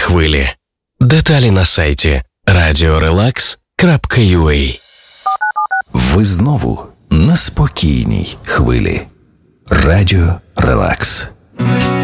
хвилі. Деталі на сайті radiorelax.ua. Ви знову на спокійній хвилі. Радіо Релакс.